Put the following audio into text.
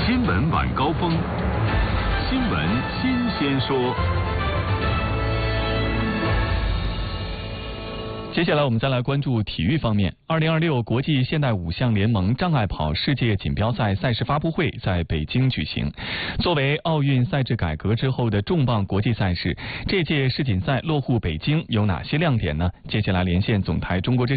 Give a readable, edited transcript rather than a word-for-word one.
新闻晚高峰，新闻新鲜说。 接下来我们再来关注体育方面。2026国际现代5项联盟障碍跑世界锦标赛赛事发布会在北京举行。作为奥运赛制改革之后的重磅国际赛事，这届世锦赛落户北京有哪些亮点呢？接下来连线总台中国之